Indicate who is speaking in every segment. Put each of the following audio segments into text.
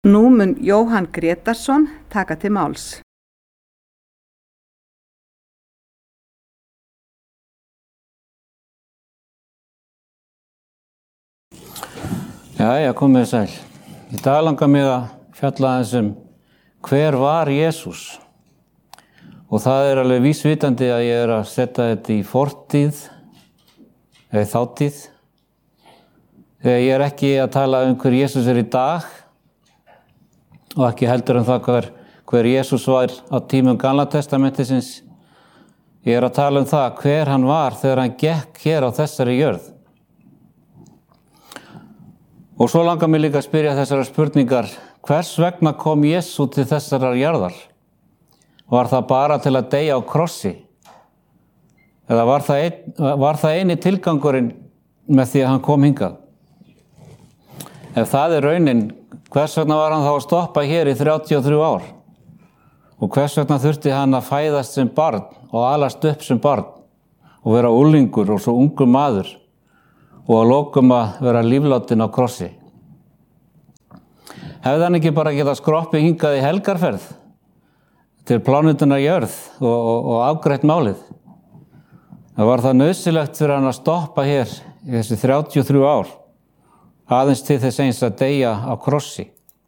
Speaker 1: Nú mun Jóhann Grétarsson taka til máls.
Speaker 2: Jæja, komið sæl. Í dag langar mig að fjalla aðeins hver var Jesús? Og það alveg vísvitandi að ég að setja þetta í fortíð eða þátíð. Þegar ég ekki að tala hver Jesús í dag og ekki heldur það hver Jesús var á tímum Gamla testamentisins. Ég að tala það hver hann var þegar hann gekk hér á þessari jörð. Og svo langar mig líka að spyrja þessara spurningar, hvers vegna kom Jesús til þessarar jarðar? Var það bara til að deyja á krossi? Eða var það eini tilgangurinn með því að hann kom hingað? Ef það raunin, hvers vegna var hann þá að stoppa hér í 33 ár? Og hvers vegna þurfti hann að fæðast sem barn og alast upp sem barn og vera unglingur og svo ungur maður? Og að lokum að vera lífláttinn á krossi. Hefði hann ekki bara getað skroppið hingað í helgarferð til plánetunnar jörð og afgreitt málið? Það var það nauðsynlegt fyrir hann að stoppa hér í þessi 33 ár, aðeins til þess eins að deyja á krossi.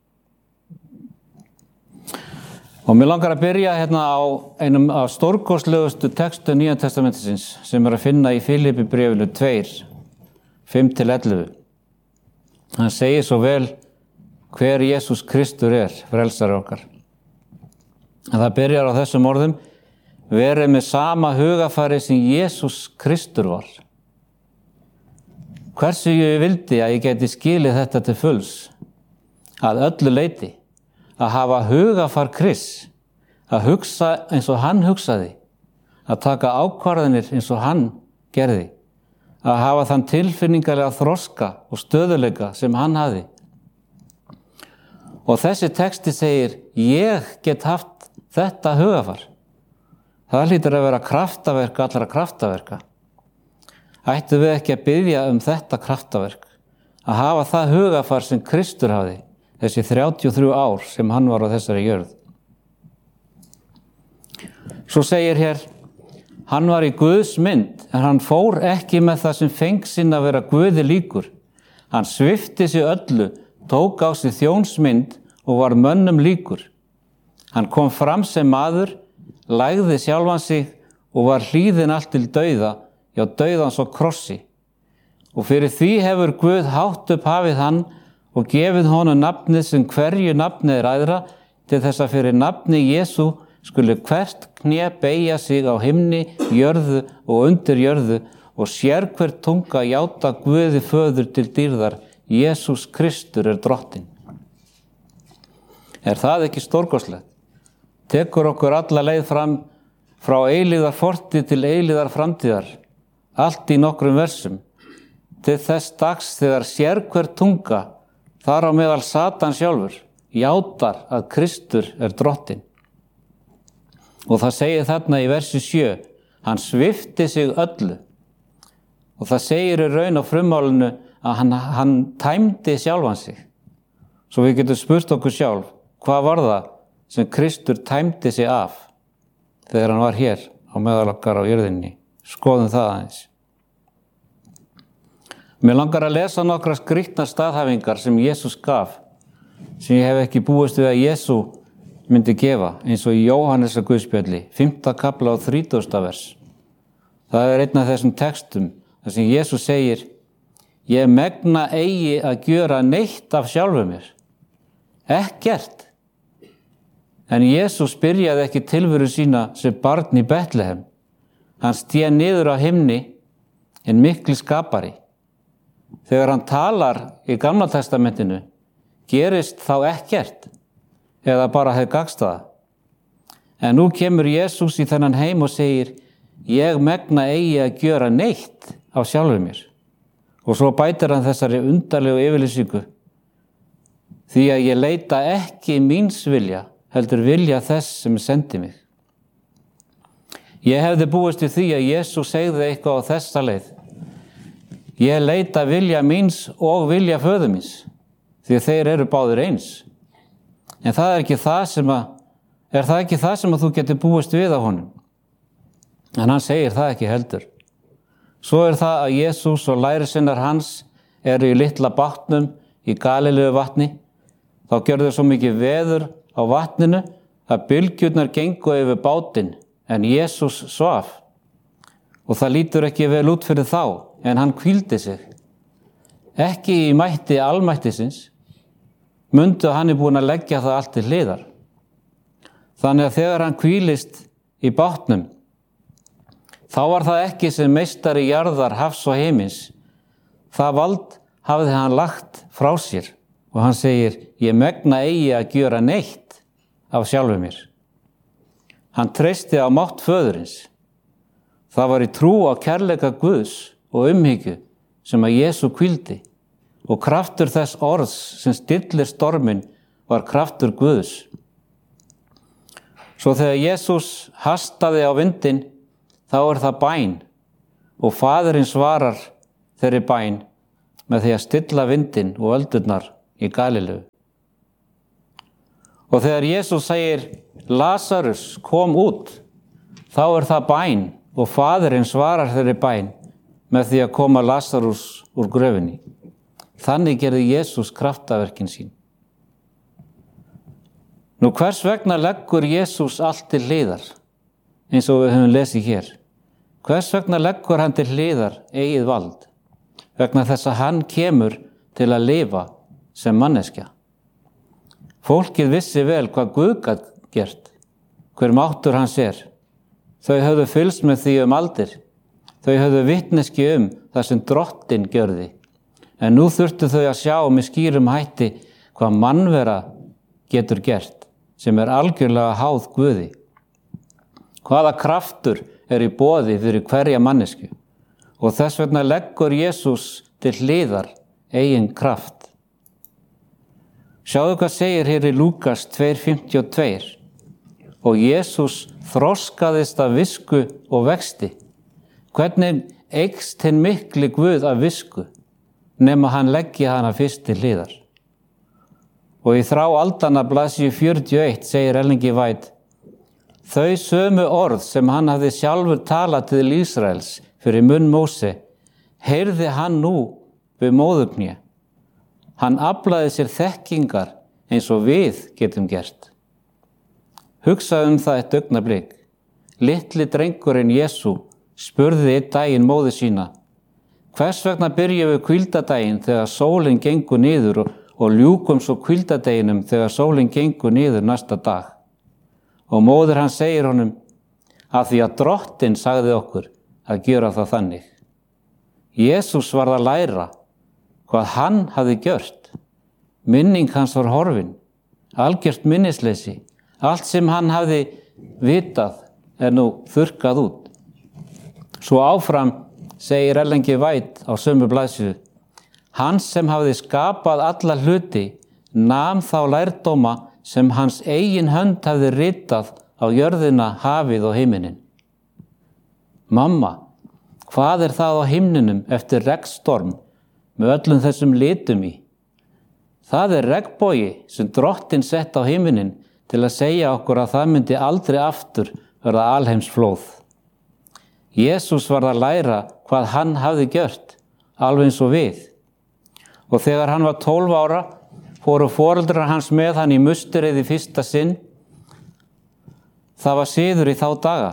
Speaker 2: Og mér langar að byrja hérna á einum af stórkostlegustu textu Nýja testamentisins sem að finna í Filippibréfinu 2. 5-11. Hann segir svo vel hver Jesús Kristur frelsari okkar. Það byrjar á þessum orðum: verið með sama hugafari sem Jesús Kristur var. Hversu ég vildi að ég geti skilið þetta til fulls, að öllu leyti, að hafa hugafar Krists, að hugsa eins og hann hugsaði, að taka ákvarðanir eins og hann gerði, að hafa þann tilfinningarlega þroska og stöðuleika sem hann hafði. Og þessi texti segir, ég get haft þetta hugafar. Það hlýtur að vera kraftaverk allra kraftaverka. Ættum við ekki að biðja þetta kraftaverk, að hafa það hugafar sem Kristur hafði, þessi 33 ár sem hann var á þessari jörð. Svo segir hér, hann var í Guðs mynd, en hann fór ekki með það sem feng sinn að vera Guði líkur. Hann svipti sig öllu, tók á sig þjónsmynd og var mönnum líkur. Hann kom fram sem maður, lægði sjálfan sig og var hlýðinn allt til dauða, já dauðans á krossi. Og fyrir því hefur Guð hátt upp hafið hann og gefið honum nafnið sem hverju nafnið æðra, til þess að fyrir nafni Jesú skuli hvert kné beygja sig á himni, jörðu og undir jörðu og sérhver tunga játa Guði föður til dýrðar, Jesús Kristur drottinn. Það ekki stórkostlegt? Tekur okkur alla leið fram frá eilíðar fortíð til eilíðar framtíðar, allt í nokkrum versum, til þess dags þegar sérhver tunga, þar á meðal Satan sjálfur, játar að Kristur drottinn. Og það segir þarna í versi 7, hann svipti sig öllu. Og það segir í raun á frummálinu að hann tæmdi sjálfan sig. Svo við getum spurt okkur sjálf, hvað var það sem Kristur tæmdi sig af þegar hann var hér á meðal okkar á jörðinni? Skoðum það aðeins. Mér langar að lesa nokkra skrýtnar staðhæfingar sem Jesús gaf, sem ég hef ekki búist við að Jesú myndi gefa, eins og í Jóhannesar Guðspjalli, 5. kafla og 30. vers. Það einn af þessum textum, þar sem Jesús segir, ég megna eigi að gjöra neitt af sjálfu mér. Ekkert. En Jesús byrjaði ekki tilveru sína sem barn í Betlehem. Hann sté niður á himni, en mikli skapari. Þegar hann talar í Gamla testamentinu, gerist þá ekkert, eða bara hefði gagnstaða. En nú kemur Jesús í þennan heim og segir, ég megna eigi að gjöra neitt af sjálfu mér. Og svo bætir hann þessari undarlegu yfirlýsingu, því að ég leita ekki míns vilja, heldur vilja þess sem sendi mig. Ég hefði búist í því að Jesús segði eitthvað á þessa leið. Ég leita vilja míns og vilja föður míns, því að þeir báðir eins. En það er ekki það sem þú getur búist við á honum. En hann segir það ekki heldur. Svo er það að Jesús og lærisveinar hans eru í litla bátnum í Galileu vatni. Þá gjörðu svo mikið veður á vatninu að bylgjurnar gengu yfir bátinn, en Jesús svaf. Og það lítur ekki vel út fyrir þá, en hann hvíldi sig. Ekki í mætti almættisins, mundu að hann er búinn að leggja það allt til hliðar. Þannig að þegar hann hvílist í bátnum, þá var það ekki sem meistari jarðar, hafs og heimins. Það vald hafði hann lagt frá sér og hann segir, ég megna eigi að gjöra neitt af sjálfu mér. Hann treysti á mátt föðurins. Það var í trú á kærleika Guðs og umhyggju sem að Jesú hvíldi, og kraftur þess orðs sem stillir storminn var kraftur Guðs. Svo þegar Jesús hastaði á vindinn, þá er það bæn, og Faðirinn svarar þeirri bæn með því að stilla vindinn og öldurnar í Galileu. Og þegar Jesús segir, Lazarus, kom út, þá er það bæn, og Faðirinn svarar þeirri bæn með því að koma Lazarus úr gröfinni. Þannig gerði Jesús kraftaverkin sín. Nú hvers vegna leggur Jesús allt til hliðar, eins og við höfum lesið hér? Hvers vegna leggur hann til hliðar eigið vald? Vegna þess að hann kemur til að lifa sem manneskja. Fólkið vissi vel hvað Guð gat gert, hver máttur hans er. Þau höfðu fylgst með því aldir. Þau höfðu vitneski það sem Drottinn gjörði. En nú þurftu þau að sjá með skýrum hætti hvað mannvera getur gert, sem er algjörlega háð Guði. Hvaða kraftur er í boði fyrir hverja mannesku, og þess vegna leggur Jesús til hliðar eigin kraft. Sjáðu hvað segir hér í Lúkas 2:52. Og Jesús þroskaðist af visku og vexti. Hvernig eykst hinn mikli Guð af visku, nema hann leggi hana fyrst til hliðar. Og í þrá aldanna blaðsíðu 41 segir Erling White, þau sömu orð sem hann hafði sjálfur talað til Ísraels fyrir munn Móse, heyrði hann nú við móðurkné. Hann aflaði sér þekkingar eins og við getum gert. Hugsaðu það eitt augnablik. Litli drengurinn Jesú spurði einn daginn móður sína, hvers vegna byrjum við hvíldardaginn þegar sólin gengur niður og ljúkum svo hvíldardeginum þegar sólin gengur niður næsta dag? Og móðir hann segir honum, að því að Drottinn sagði okkur að gera það þannig. Jesús varð að læra hvað hann hafði gjört. Minning hans var horfin, algjört minnisleysi. Allt sem hann hafði vitað er nú þurrkað út. Svo áfram segir Erling White á sömu blaðsíðu, hann sem hafði skapað alla hluti nam þá lærdóma sem hans eigin hönd hafði ritað á jörðina, hafið og heiminin. Mamma, hvað er það á himninum eftir regnstorm með öllum þessum litum í? Það er regnbogi sem Drottinn sett á himinin til að segja okkur að það myndi aldrei aftur verða alheimsflóð. Jesús var að læra hvað hann hafði gjört, alveg eins og við. Og þegar hann var 12 ára, fóru foreldrar hans með hann í musterið í fyrsta sinn. Það var siður í þá daga.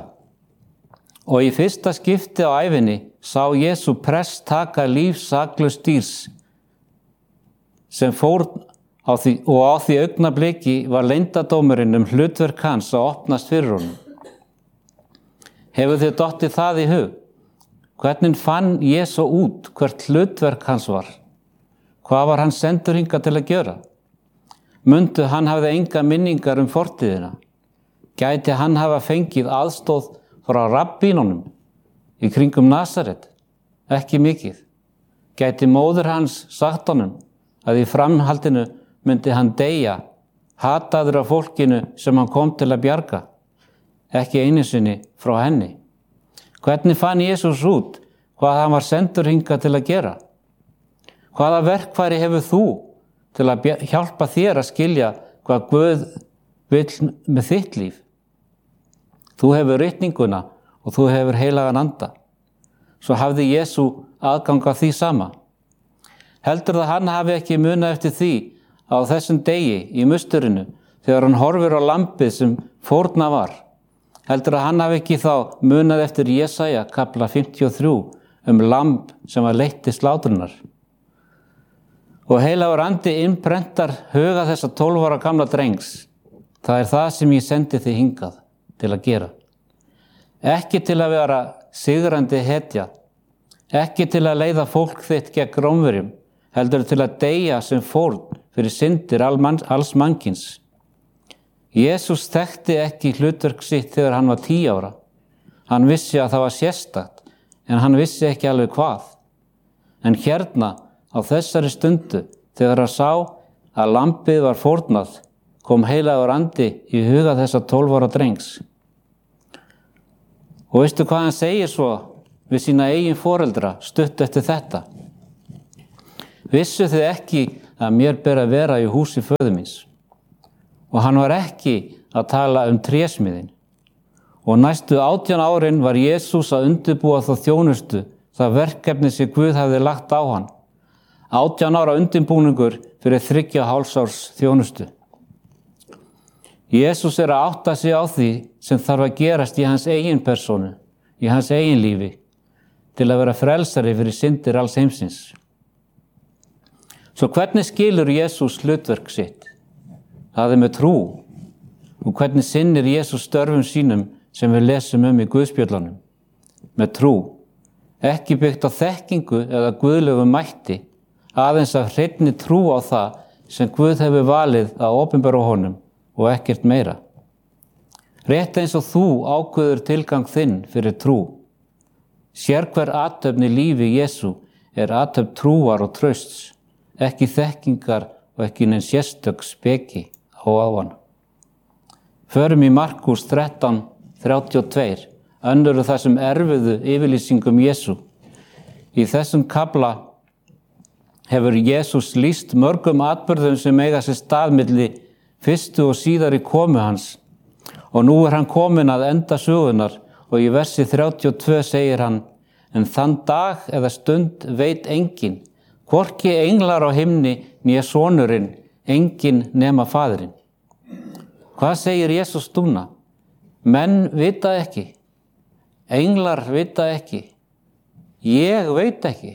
Speaker 2: Og í fyrsta skipti á ævinni sá Jesú prest taka líf saklaus dýrs sem fór á því, og á því augnabliki var leyndardómurinn hlutverk hans að opnast fyrir honum. Hefur þið dottið það í hug? Hvernig fann Jesú út hvert hlutverk hans var? Hvað var hann sendur hingað til að gera? Mundu hann hafði enga minningar fortíðina. Gæti hann hafa fengið aðstóð frá rabbínunum í kringum Nasaret? Ekki mikið. Gæti móðir hans sagt honum að í framhaldinu myndi hann deyja, hataður af fólkinu sem hann kom til að bjarga? Ekki einu sinni frá henni. Hvernig fann Jesús út hvað hann var sendur hingað til að gera? Hvaða verkfæri hefur þú til að hjálpa þér að skilja hvað Guð vill með þitt líf. Þú hefur ritninguna og þú hefur heilagan anda. Svo hafði Jesú aðgang að því sama. Heldur það hann hafi ekki munað eftir því á þessum degi í musturinu þegar hann horfir á lambið sem fórna var? Heldur að hann hafi ekki þá munað eftir Jesaja kafla 53 lamb sem var leitt til slátrunar? Og heilagur andi innprentar huga þessa 12 ára gamla drengs. Það er það sem ég sendi þig hingað til að gera. Ekki til að vera sigrandi hetja, ekki til að leiða fólk þitt gegn Rómverjum, heldur til að deyja sem fórn fyrir syndir alls mannkins. Jesús þekkti ekki hlutverk sitt þegar hann var 10 ára. Hann vissi að það var sérstakt, en hann vissi ekki alveg hvað. En hérna, á þessari stundu, þegar hann sá að lambið var fórnað, kom heilagur andi í huga þessa 12 ára drengs. Og veistu hvað hann segir svo við sína eigin foreldra stutt eftir þetta? Vissu þið ekki að mér ber að vera í húsi föður míns? Og hann var ekki að tala trésmiðinn. Og næstu 18 árin var Jesús að undirbúa þá þjónustu, það verkefni sem Guð hafði lagt á hann. 18 ára undirbúningur fyrir 3,5 árs þjónustu. Jesús að átta sig á því sem þarf að gerast í hans eigin persónu, í hans eigin lífi, til að vera frelsari fyrir syndir alls heimsins. Svo hvernig skilur Jesús hlutverk sitt? Það er með trú. Og hvernig sinnir Jesús störfum sínum sem við lesum í Guðspjöllunum? Með trú. Ekki byggt á þekkingu eða guðlegum mætti, aðeins af hreinni trú á það sem Guð hefur valið að opinbera honum og ekkert meira. Rétt eins og þú ákveður tilgang þinn fyrir trú. Sérhver athöfn í lífi Jesú er athöfn trúar og trausts, ekki þekkingar og ekki neins sérstök speki á hann. Förum í Markús 13:32, önnuru þessum erfiðu yfirlýsingum Jesú. Í þessum kafla hefur Jesús lýst mörgum atburðum sem eiga sér stað milli fyrstu og síðari komu hans. Og nú er hann kominn að enda sögunar og í versi 32 segir hann: En þann dag eða stund veit enginn, hvorki englar á himni né sonurinn, enginn nema faðirinn. Hvað segir Jesús núna? Menn vita ekki, englar vita ekki, ég veit ekki.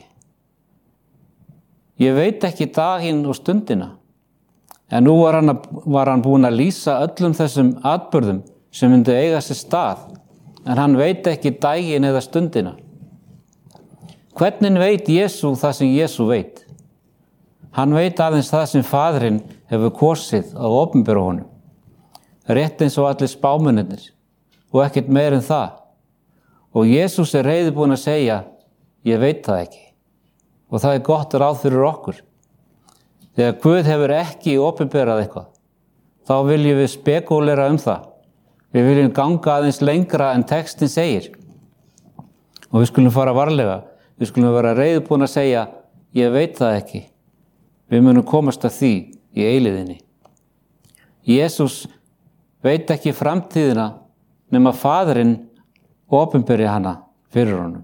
Speaker 2: Ég veit ekki daginn og stundina. En nú var hann búinn að lýsa öllum þessum atburðum sem myndu eiga sér stað, en hann veit ekki daginn eða stundina. Hvernig veit Jesú það sem Jesú veit? Hann veit aðeins það sem Faðirinn hefur kosið að opinbera honum. Rétt eins og allir spámennirnir og ekkert meir en það. Og Jesús er reiðubúinn að segja: Ég veit það ekki. Og það er gott ráð fyrir okkur. Þegar Guð hefur ekki opinberað eitthvað, þá viljum við spekúlera það. Við viljum ganga aðeins lengra en textin segir. Og við skulum fara varlega. Við skulum vera reiðubúin að segja: Ég veit það ekki. Við munum komast að því í eilíðinni. Jesús veit ekki framtíðina nema Faðirinn opinberi hana fyrir honum.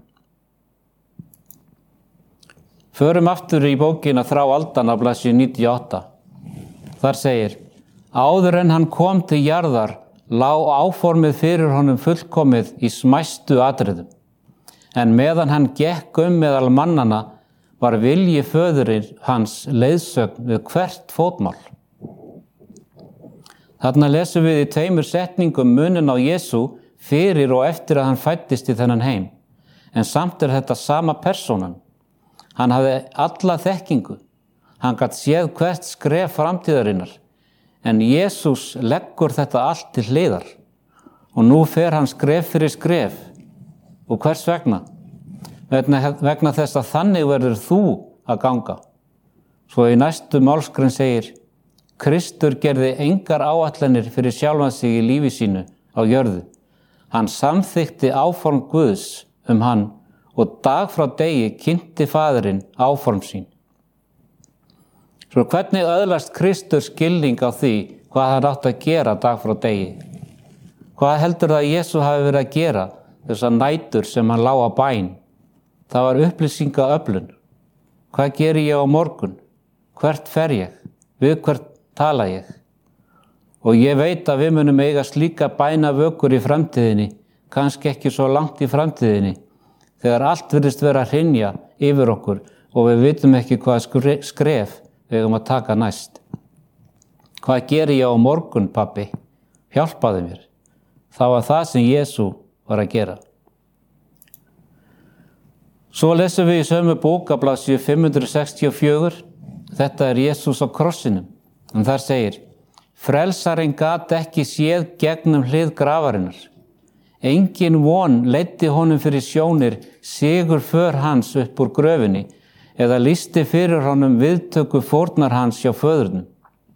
Speaker 2: Förum aftur í bókina Þrá aldanna, blaðsíðu 98. Þar segir: Áður en hann kom til jarðar lá áformið fyrir honum fullkomið í smæstu atriðum. En meðan hann gekk meðal mannana var vilji föðurinn hans leiðsögn við hvert fótmál. Þarna lesum við í 2 setningum muninn á Jesú fyrir og eftir að hann fæddist í þennan heim. En samt er þetta sama persónan. Hann hafði alla þekkingu. Hann gat séð hvert skref framtíðarinnar. En Jesús leggur þetta allt til hliðar. Og nú fer hann skref fyrir skref. Og hvers vegna? Vegna þess að þannig verður þú að ganga. Svo í næstu málsgrein segir: Kristur gerði engar áætlanir fyrir sjálfan sig í lífi sínu á jörðu. Hann samþykkti áform Guðs hann og dag frá degi kynnti Faðirinn áform sín. Svo hvernig öðlast Kristur skilning á því hvað hann átti að gera dag frá degi. Hvað heldur það að Jesú hafi verið að gera þessar nætur sem hann lá á bæn? Það var upplýsingaöflun. Hvað geri ég á morgun? Hvert fer ég? Við hvert tala ég? Og ég veit að við munum eiga slíka bænavökur í framtíðinni, kannski ekki svo langt í framtíðinni, þegar allt virðist vera að hrynja yfir okkur og við vitum ekki hvað skref við eigum að taka næst. Hvað geri ég á morgun, pabbi? Hjálpaðu mér. Það var það sem Jesú var að gera. Svo lesum við í sömu bók á blaðsíðu 564. Þetta er Jesús á krossinum. En þar segir: Frelsarinn gat ekki séð gegnum hlið grafarinnar. Engin von leiddi honum fyrir sjónir sigur för hans upp úr gröfinni eða lýsti fyrir honum viðtöku fórnar hans hjá föðurnum.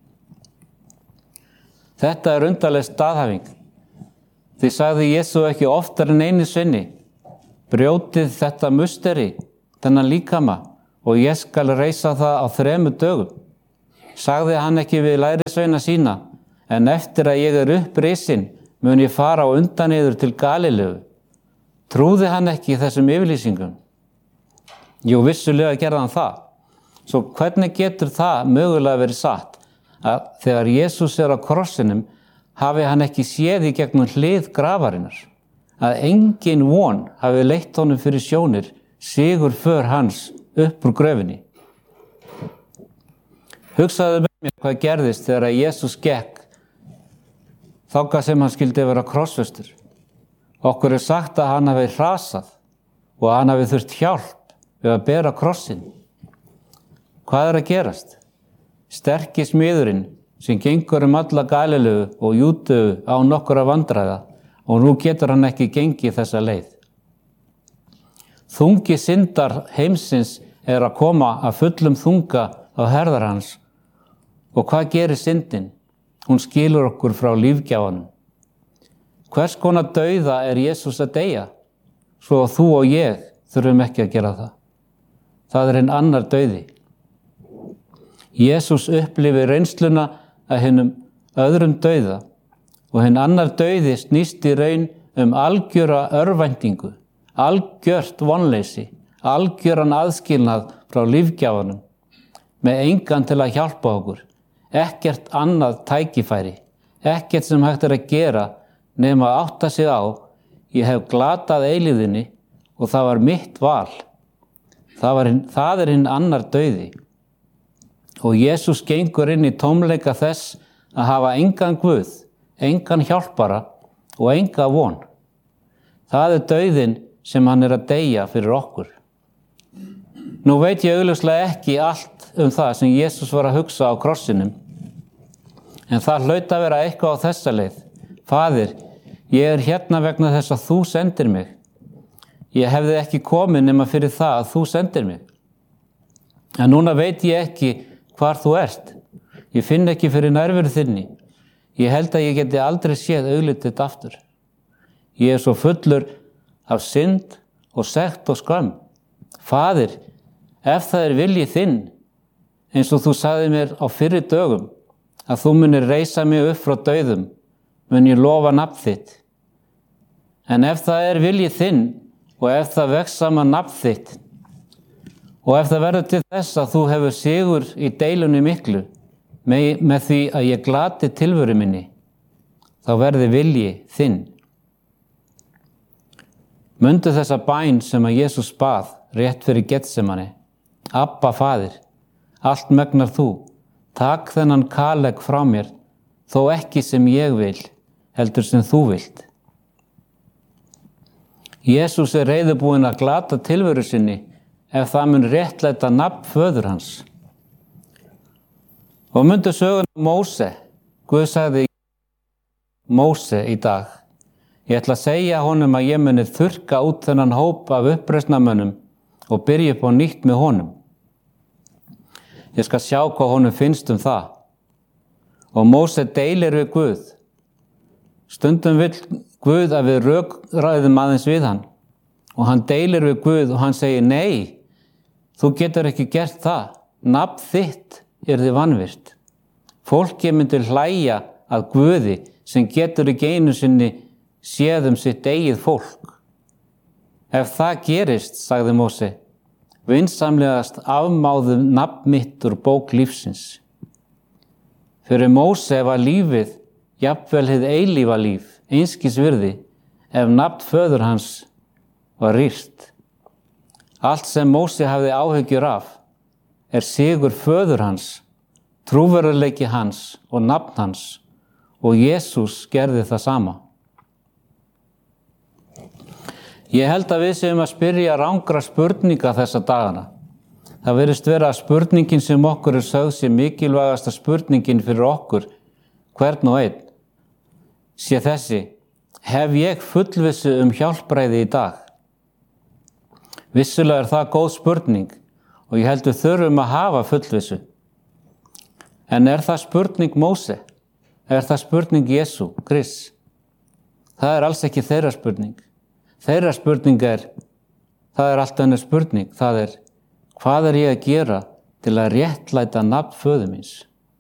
Speaker 2: Þetta er undarleg staðhæfing. Því sagði Jesú ekki oftar en einu sinni: Brjótið þetta musteri, þennan líkama, og ég skal reisa það á 3 dögum. Sagði hann ekki við lærisveina sína: En eftir að ég er upprisinn mun ég fara á undan yður til Galileu. Trúði hann ekki þessum yfirlýsingum? Jú, vissulega gerði hann það. Svo hvernig getur það mögulega verið satt að þegar Jesús er á krossinum hafi hann ekki séð í gegnum hlið grafarinnar, að engin von hafi leitt honum fyrir sjónir sigur för hans upp úr gröfinni? Hugsaðu með mér hvað gerðist þegar Jesús gekk þangað sem hann skyldi vera krossfestur. Okkur er sagt að hann hafi hrasað og að hann hafi þurft hjálp við að bera krossin. Hvað er að gerast? Sterki smiðurinn sem gengur alla Galileu og Júdeu á nokkura vandræða, og nú getur hann ekki gengið þessa leið. Þungi syndar heimsins er að koma að fullum þunga á herðar hans. Og hvað gerir syndin? Hún skilur okkur frá lífgjáfanum. Hvers konar dauða er Jesús að deyja? Svo að þú og ég þurfum ekki að gera það. Það er hinn annar dauði. Jesús upplifir reynsluna að hinum öðrum dauða, og hinn annar dauði snýst í raun algjöra örvæntingu, algjört vonleysi, algjöran aðskilnað frá lífgjáfanum, með engan til að hjálpa okkur, ekkert annað tækifæri, ekkert sem hægt er að gera nema að átta sig á: ég hef glatað eilífðinni og það var mitt val. Það er hinn annar dauði. Og Jesús gengur inn í tómleika þess að hafa engan Guð, engan hjálpara og enga von. Það er dauðinn sem hann er að deyja fyrir okkur. Nú veit ég augljóslega ekki allt það sem Jesús var að hugsa á krossinum, en það hlaut að vera eitthvað á þessa leið: Faðir, ég er hérna vegna þess að þú sendir mig. Ég hefði ekki komið nema fyrir það að þú sendir mig. En núna veit ég ekki hvar þú ert. Ég finn ekki fyrir nærveru þinni. Ég held að ég geti aldrei séð auglitið þitt aftur. Ég er svo fullur af synd og sekt og skömm. Faðir, ef það er vilji þinn, eins og þú sagði mér á fyrri dögum, að þú munir reisa mig upp frá dauðum, mun ég lofa nafn þitt. En ef það er vilji þinn, og ef það vex saman nafn þitt, og ef það verður til þess að þú hefur sigur í deilunni miklu, með því að ég glati tilveru minni, þá verði vilji þinn. Mundu þessa bæn sem að Jesús bað rétt fyrir Getsemani: Abba, Faðir, allt megnar þú, takk þennan kalegg frá mér, þó ekki sem ég vil, heldur sem þú vilt. Jesús er reiðubúinn að glata tilveru sinni ef það mun réttlæta nafn föður hans. Og mundu söguna Móse. Guð sagði Móse í dag: Ég ætla að segja honum að ég muni þurrka út þennan hóp af uppreisnarmönnum og byrja upp á nýtt með honum. Ég skal sjá hvað honum finnst það. Og Móse deilir við Guð. Stundum vill Guð að við rökræðum aðeins við hann, og hann deilir við Guð og hann segir: Nei, þú getur ekki gert það. Nafn þitt yrði vanvirt. Fólki myndi hlæja að Guði sem getur ekki einu sinni séð sitt eigið fólk. Ef það gerist, sagði Móse, vinsamlegast afmáðu nafn mitt úr bók lífsins. Fyrir Móse var lífið, jafnvel hið eilífa líf, einskis virði, ef nafn föður hans var rýrt. Allt sem Móse hafði áhyggjur af sigur föður hans, trúverðarleiki hans og nafn hans, og Jesús gerði það sama. Ég held að við séum að spyrja rangra spurninga þessa dagana. Það virðist vera að spurningin sem okkur sögð sé mikilvægasta spurningin fyrir okkur, hvern og einn, sé þessi: hef ég fullvissu hjálpræði í dag? Vissulega það góð spurning og ég held við þurfum að hafa fullvissu. En það spurning Móse? Það spurning Jesú Krists? Það alls ekki þeirra spurning. Þeirra spurning það allt önnur spurning. Það hvað ég að gera til að réttlæta nafn föður míns?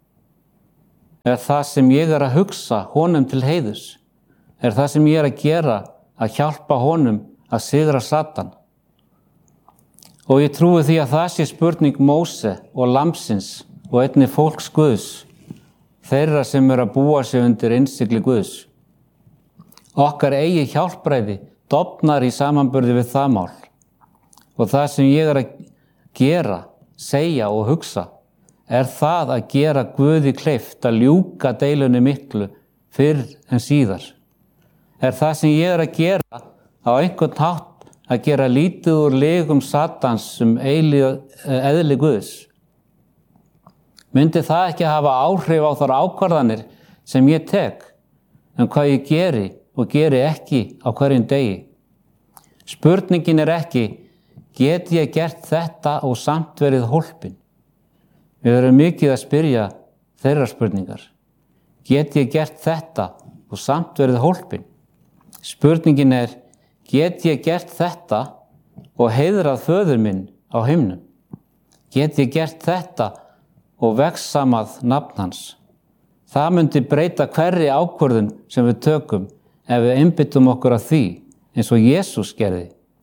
Speaker 2: Það sem ég að hugsa honum til heiðurs? Það sem ég að gera að hjálpa honum að sigra Satan? Og ég trúi því að það sé spurning Móse og lambsins og einnig fólks Guðs, þeirra sem að búa sig undir innsigli Guðs. Okkar eigi hjálpræði dofnar í samanburði við það mál. Og það sem ég að gera, segja og hugsa, það að gera Guði kleift að ljúka deilunni miklu fyrr en síðar. Það sem ég að gera á einhvern hátt að gera lítið úr legum Satans eðli Guðs. Myndi það ekki hafa áhrif á þær ákvarðanir sem ég tek, hvað ég geri og geri ekki á hverjum degi? Spurningin ekki: get ég gert þetta og samt verið hólpin? Við erum mikið að spyrja þeirra spurningar. Get ég gert þetta og samt verið hólpin? Spurningin get ég gert þetta og heiðrað föður minn á himnum? Get ég gert þetta og vegssamað nafn hans? Það myndi breyta hverri ákvörðun sem við tökum ef við einbyttum okkur að því, eins og Jesús gerði.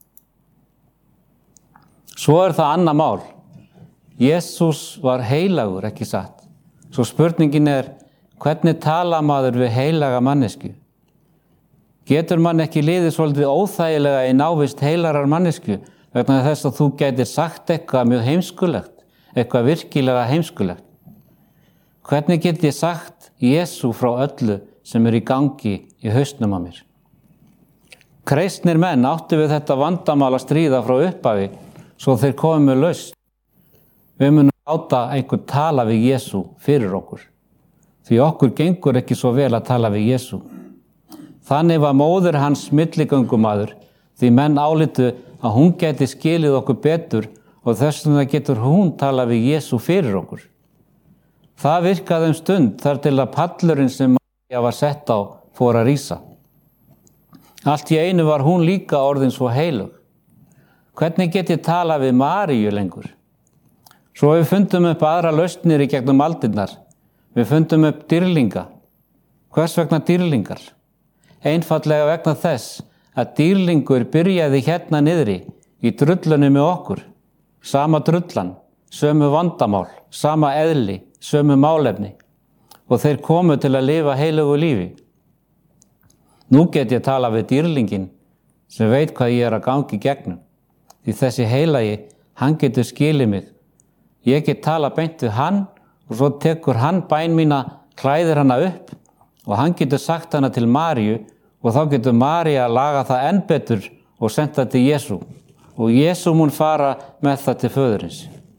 Speaker 2: Svo það annað mál. Jesús var heilagur, ekki satt. Svo spurningin hvernig tala maður við heilaga mannesku? Getur mann ekki liðið svolítið óþægilega í návist heilarar mannesku vegna þess að þú gætir sagt eitthvað mjög heimskulegt, eitthvað virkilega heimskulegt? Hvernig get ég sagt Jesú frá öllu sem í gangi í hausnum á mér? Kristnir menn áttu við þetta vandamál að stríða frá upphafi, svo þeir komið með lausn. Við munum láta einhver tala við Jesú fyrir okkur. Því okkur gengur ekki svo vel að tala við Jesú. Þannig var móðir hans milligöngumaður, því menn álitu að hún gæti skilið okkur betur og þess vegna getur hún tala við Jesú fyrir okkur. Það virkaði stund þar til að pallurinn sem María var sett á fór að rísa. Allt í einu var hún líka orðin svo heilug. Hvernig get ég tala við Maríu lengur? Svo við fundum upp aðra lausnir í gegnum aldirnar. Við fundum upp dýrlinga. Hvers vegna dýrlingar? Einfaldlega vegna þess að dýrlingur byrjaði hérna niðri í drullunni með okkur. Sama drullan, sömu vandamál, sama eðli, sömu málefni. Og þeir komu til að lifa heilugu lífi. Nú get ég tala við dýrlingin sem veit hvað ég að gangi gegnum. Því þessi heilagi, hann getur skilið mig. Ég get tala beint við hann og svo tekur hann bæn mína, klæðir hana upp og hann getur sagt hana til Maríu og þá getur María laga það enn betur og senda það til Jesú. Og Jesú mun fara með það til föðurins.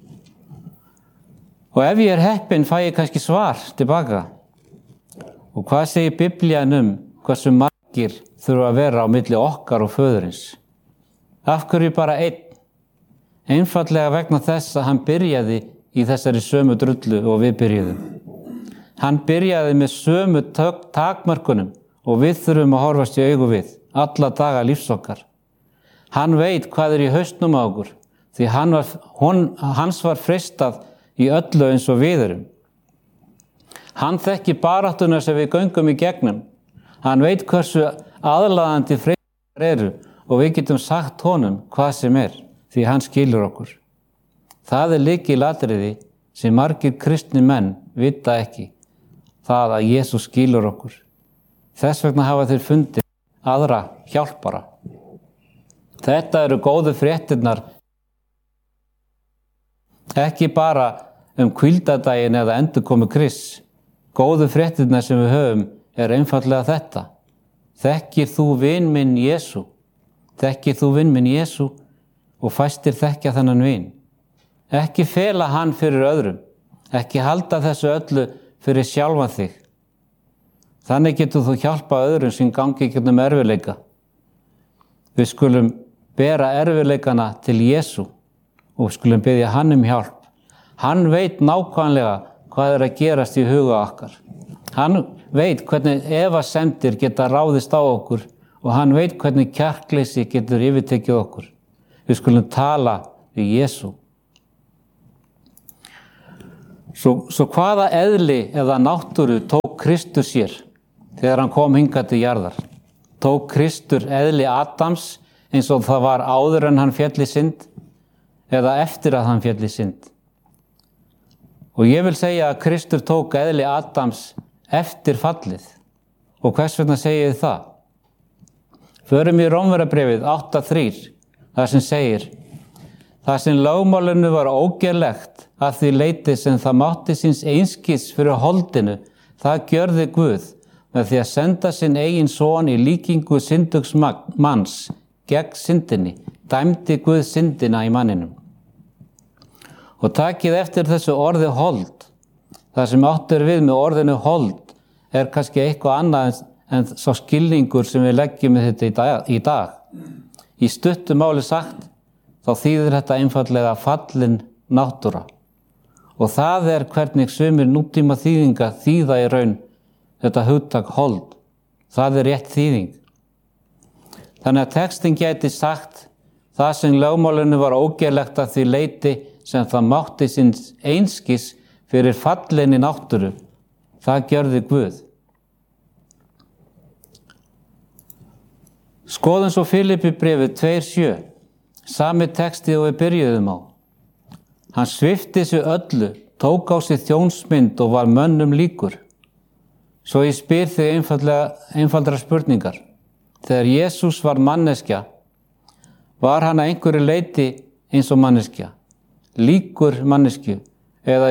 Speaker 2: Og ef ég heppinn fæ ég kannski svar tilbaka. Og hvað segir Biblían hversu margir þurfa að vera á milli okkar og föðurins? Af hverju bara einn? Einfaldlega vegna þess að hann byrjaði í þessari sömu drullu og við byrjuðum. Hann byrjaði með sömu takmörkunum og við þurfum að horfast í augu við alla daga lífs okkar. Hann veit hvað í hausnum á okkur, því hans var freistað í öllu eins og við erum. Hann þekkir baráttuna sem við göngum í gegnum. Hann veit hversu aðlaðandi freistingar eru og við getum sagt honum hvað sem er, því hann skilur okkur. Það lykilatriði sem margir kristni menn vita ekki, það að Jesús skilur okkur. Þess vegna hafa þeir fundið aðra hjálpara. Þetta eru góðu fréttirnar, ekki bara hvíldardaginn eða endurkomu Krists. Góðu fréttirnar sem við höfum einfaldlega þetta. Þekkir þú vin minn Jesú? Þekkir þú vin minn Jesú? Og fæstir þekkja þennan vin. Ekki fela hann fyrir öðrum. Ekki halda þessu öllu fyrir sjálfan þig. Þannig getur þú hjálpa öðrum sem gangi gegnum erfiðleika. Við skulum bera erfiðleikana til Jesú og skulum biðja hann hjálp. Hann veit nákvæmlega hvað að gerast í huga okkar. Hann veit hvernig efasemdir geta ráðist á okkur og hann veit hvernig kjarkleysi getur yfirtekið okkur. Við skulum tala við Jesú. Svo hvaða eðli eða náttúru tók Kristur sér þegar hann kom hingað til jarðar? Tók Kristur eðli Adams eins og það var áður en hann féll í synd eða eftir að hann féll í synd? Og ég vil segja að Kristur tók eðli Adams eftir fallið. Og hvers vegna segi ég það? Förum í Rómverjabréfið 8:3, þar sem segir: Það sem lögmálinu var ógerlegt að því leyti sem það mátti síns einskis fyrir holdinu, það gjörði Guð með því að senda sinn eigin son í líkingu syndugs manns gegn syndinni, dæmdi Guð syndina í manninum. Og takið eftir þessu orði hold. Það sem átt við með orðinu hold kannski eitthvað annað en sá skilningur sem við leggjum með þetta í dag. Í stuttu máli sagt, þá þýðir þetta einfaldlega fallin náttúra. Og það hvernig sumir nútíma þýðinga þýða í raun þetta hugtak hold. Það rétt þýðing. Þannig að textin gæti sagt: Það sem lögmálinu var ógerlegt að því leyti sem það mátti síns einskis fyrir fallinni náttúru, það gjörði Guð. Skoðum svo Filippibréfið 2:7, sami texti og við byrjuðum á. Hann svipti sig öllu, tók á sig þjónsmynd og var mönnum líkur. Svo ég spyr þig einfaldra spurningar. Þegar Jesús var manneskja, var hann að einhverju leyti eins og manneskja, líkur manneskju, eða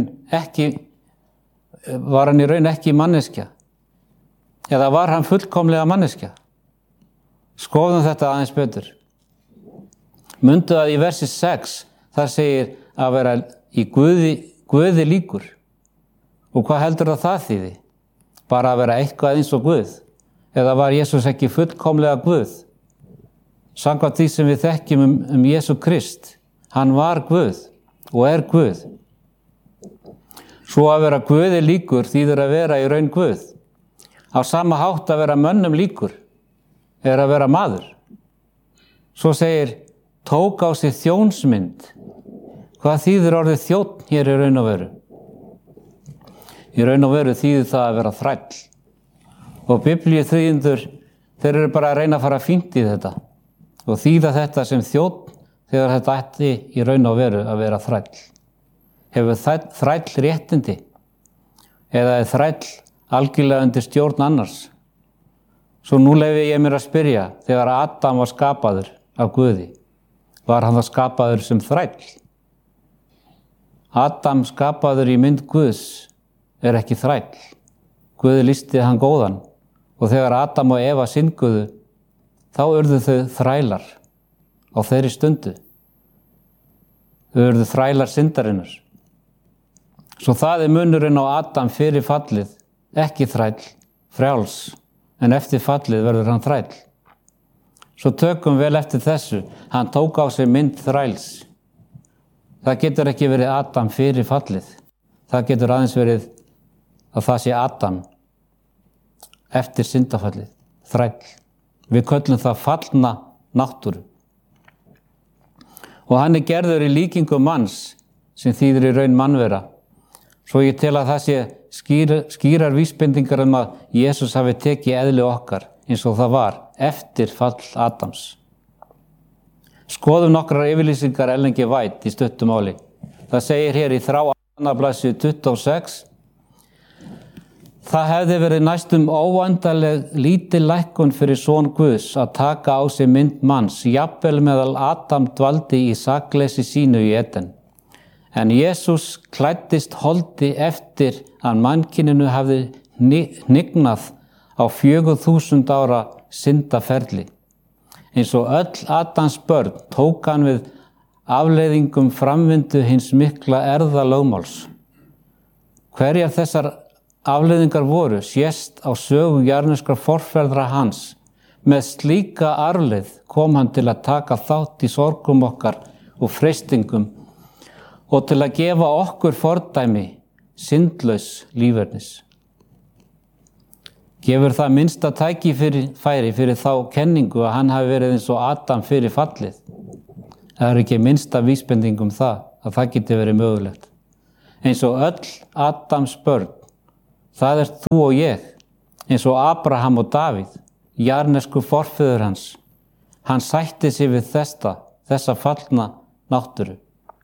Speaker 2: var hann í raun ekki manneskja? Eða var hann fullkomlega manneskja? Skoðum þetta aðeins betur. Mundu að í versi 6 þar segir að vera í Guði líkur. Og hvað heldur það þýði? Bara að vera eitthvað eins og Guð? Eða var Jesús ekki fullkomlega Guð? Samkvæmt því sem við þekkjum Jesú Krist, hann var Guð og Guð. Svo að vera Guði líkur þýðir að vera í raun Guð. Á sama hátt að vera mönnum líkur að vera maður. Svo segir, tók á sig þjónsmynd. Hvað þýðir orðið þjónn hér í raun og veru? Í raun og veru þýðir það að vera þræll. Og biblíuþýðendur, þeir eru bara að reyna að fara fínt í þetta og þýða þetta sem þjónn þegar þetta ætti í raun og veru að vera þræll. Hefur þræll réttindi? Eða þræll algjörlega undir stjórn annars? Svo nú leyfi ég mér að spyrja, þegar Adam var skapaður af Guði, var hann það skapaður sem þræll? Adam skapaður í mynd Guðs ekki þræll. Guði lýsti hann góðan og þegar Adam og Eva synguðu, þá urðu þau þrælar á þeirri stundu. Þau urðu þrælar syndarinnar. Svo það munurinn á Adam fyrir fallið, ekki þræll, frjáls, en eftir fallið verður hann þræll. Svo tökum vel eftir þessu, hann tók á sig mynd þræls. Það getur ekki verið Adam fyrir fallið. Það getur aðeins verið að það sé Adam eftir syndafallið, þræll. Við köllum það fallna náttúru. Og hann gerður í líkingu manns sem þýðir í raun mannvera. Svo ég tel að það sé skýrar vísbendingar að Jesús hafi tekið eðli okkar eins og það var eftir fall Adams. Skoðum nokkrar yfirlýsingar Ellen G. White í stuttu máli. Það segir hér í Þrá blaðsíðu 26: Það hefði verið næstum óendanleg lítil lækkun fyrir son Guðs að taka á sig mynd manns, jafnvel meðal Adam dvaldi í sakleysi sínu í Eden. En Jesús klæddist holdi eftir að mannkyninu hafði hnignað á 4000 ára syndaferli. Eins og öll Adams börn tók hann við afleiðingum framvindu hins mikla erfðalögmáls. Hverjar þessar afleiðingar voru sést á sögu jarðneskra forfeðra hans. Með slíka arfleið kom hann til að taka þátt í sorgum okkar og freistingum og til að gefa okkur fordæmi syndlaus lífernis. Gefur það minnsta tækifæri fyrir þá kenningu að hann hafi verið eins og Adam fyrir fallið. Það er ekki minnsta vísbending að það geti verið mögulegt. Eins og öll Adams börn, það er þú og ég, eins og Abraham og Davíð, jarðnesku forfeður hans. Hann sætti sig við þessa fallna náttúru.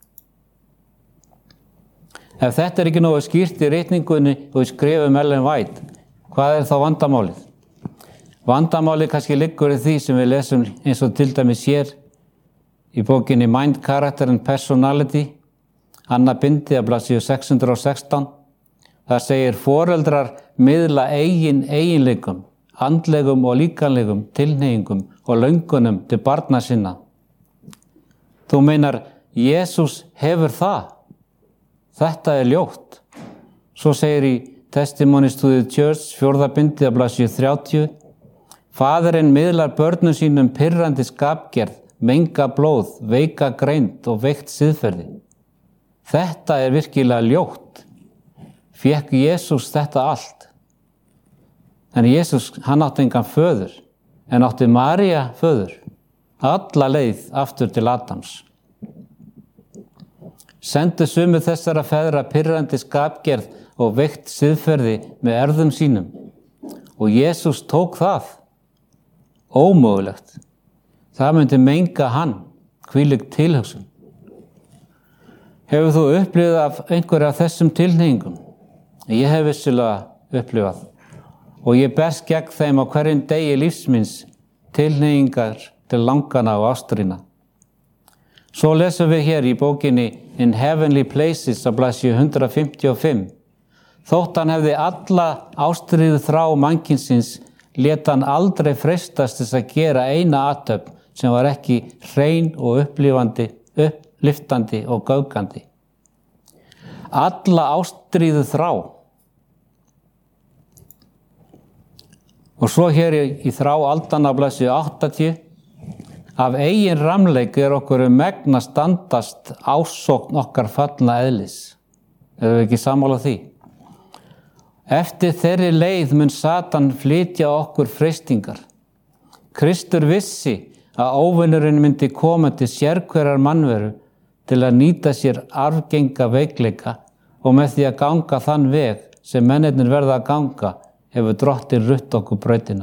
Speaker 2: Ef þetta er ekki nógu skýrt í ritningunni og í skrifum Ellen White, hvað er þá vandamálið? Vandamálið kannski liggur í því sem við lesum eins og til dæmis hér í bókinni Mind, Character and Personality, annað bindi af blaðsíðu 616. Það segir: foreldrar miðla eiginleikum, andlegum og líkamlegum tilhneigingum og löngunum til barna sinna. Þú meinar, Jesús hefur það? Þetta er ljótt. Svo segir í Testimonies to the Church, 4. bindi af blaðsíðu 30: Faðirinn miðlar börnum sínum pirrandi skapgerð, menga blóð, veika greind og veikt siðferði. Þetta er virkilega ljótt. Fékk Jesús þetta allt? En Jesús, hann átti engan föður, en átti María föður, alla leið aftur til Adams. Sendu sumu þessara feðra pirrandi skapgerð og veikt siðferði með erfðum sínum. Og Jesús tók það. Ómögulegt. Það myndi menga hann, hvílík tilhugsun. Hefur þú upplifað af einhverja af þessum tilhneigingum? Ég hef vissilega upplifað. Og ég berst gegn þeim á hverjum degi lífsmins tilhneigingar til langana og ástrína. Svo lesum við hér í bókinni In Heavenly Places á blaðsíðu 155. Þótt hann hefði alla ástríðu þrá mannkynsins, lét hann aldrei freistast þess að gera eina athöfn sem var ekki hrein og upplyftandi og göfgandi. Alla ástríðu þrá. Og svo hér í þrá aldanna blaðsíðu 80. Af eigin ramleik okkur megna standast ásókn okkar fallna eðlis. Erum við ekki sammála því? Eftir þeirri leið mun Satan flytja okkur freistingar. Kristur vissi að óvinurinn myndi koma til sérhverjar mannveru til að nýta sér arfgenga veikleika og með því að ganga þann veg sem mennirnir verða að ganga hefur Drottinn rutt okkur brautina.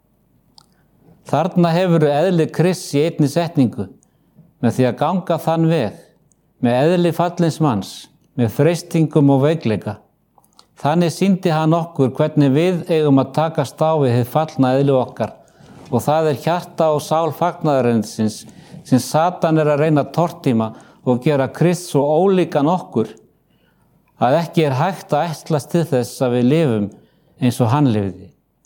Speaker 2: Þarna hefur eðli Krists í einni setningu, með því að ganga þann veg, með eðli fallins manns, með freistingum og veikleika. Þannig sýndi hann okkur hvernig við eigum að takast á við hið fallna eðli okkar, og það er hjarta og sál fagnaðarins sem Satan er að reyna að tortíma og gera Krist svo ólíkan okkur, að ekki er hægt að ætlast til þess að við lifum eins og hann lifði.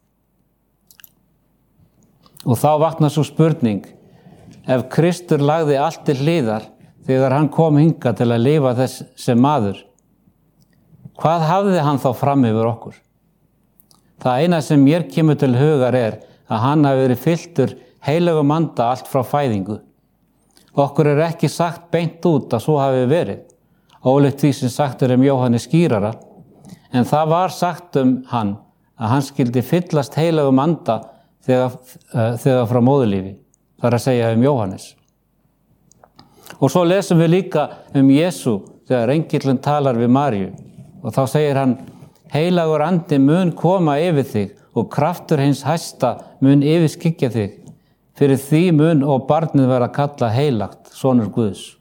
Speaker 2: Og þá vaknar svo spurning, ef Kristur lagði allt til hliðar þegar hann kom hingað til að lifa þess sem maður, hvað hafði hann þá fram yfir okkur? Það eina sem mér kemur til hugar er að hann hafi verið fylltur heilögum anda allt frá fæðingu. Okkur er ekki sagt beint út að svo hafi verið, ólíkt því sem sagt er Jóhannes skýrara, en það var sagt hann að hann skyldi fyllast heilögum anda þegar frá móðurlífi, þar að segja Jóhannes. Og svo lesum við líka Jesú þegar engillinn talar við Maríu og þá segir hann: heilagur andi mun koma yfir þig og kraftur hins hæsta mun yfirskyggja þig. Fyrir því mun og barnið vera kallað heilagt, sonur Guðs.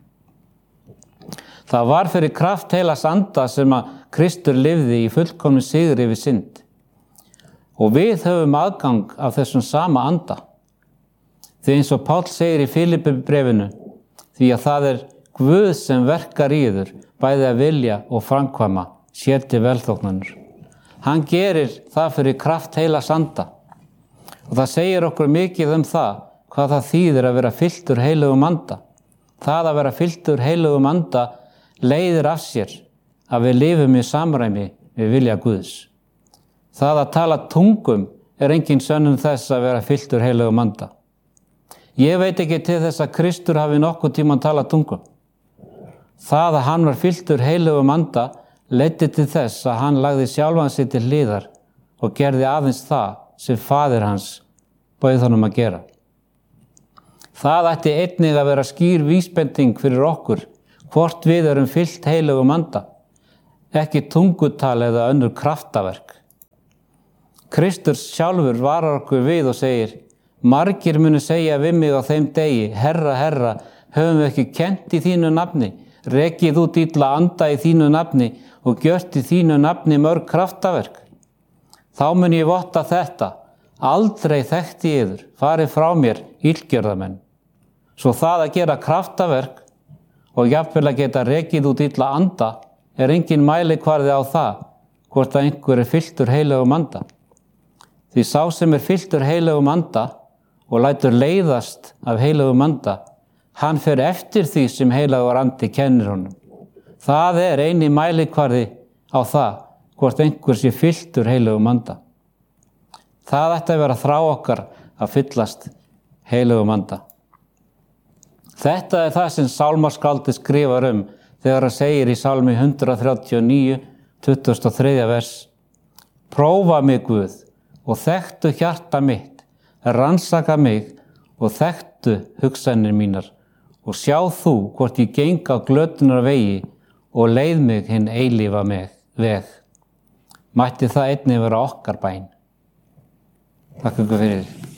Speaker 2: Það var fyrir kraft heilags anda sem að Kristur lifði í fullkomnu sigri yfir synd. Og við höfum aðgang af þessum sama anda. Því eins og Páll segir í Filippibréfinu, því að það er Guð sem verkar í yður, bæði að vilja og framkvæma, sér til velþóknunar. Hann gerir það fyrir kraft heilags anda. Og það segir okkur mikið það, hvað það þýðir að vera fylltur heilugum anda. Það að vera fylltur heilugum anda leiðir af sér að við lifum í samræmi við vilja Guðs. Það að tala tungum er engin sönnun þess að vera fylltur heilugum anda. Ég veit ekki til þess að Kristur hafi nokkuð tímann talað tungum. Það að hann var fylltur heilugum anda leiddi til þess að hann lagði sjálfan sig til hliðar og gerði aðeins það sem faðir hans bauð honum að gera. Það ætti einnig að vera skýr vísbending fyrir okkur hvort við erum fyllt heilugum anda, ekki tungutal eða önnur kraftaverk. Kristur sjálfur varar okkur við og segir: margir munu segja við mig á þeim degi: Herra, Herra, höfum við ekki kennt í þínu nafni, rekið út illa anda í þínu nafni og gjört í þínu nafni mörg kraftaverk. Þá mun ég votta þetta: aldrei þekkti ég yður, farið frá mér, illgjörðamenn. Svo það að gera kraftaverk og jafnvel að geta rekið út illa anda er engin mælikvarði á það hvort að einhver er fylltur heilugum anda. Því sá sem er fylltur heilugum anda og lætur leiðast af heilugum anda, hann fer eftir því sem heilagur andi kennir honum. Það er eini mælikvarði á það hvort einhver sé fylltur heilugum anda. Það ætti að vera þrá okkar að fyllast heilugum anda. Þetta er það sem sálmaskáldið skrifar þegar hann segir í Sálmi 139, 23. vers: prófa mig, Guð, og þekktu hjarta mitt, rannsaka mig og þekktu hugsanir mínar, og sjá þú hvort ég geng á glötunar vegi og leið mig hinn eilífa veg. Mætti það einnig vera okkar bæn. Takk ykkur fyrir.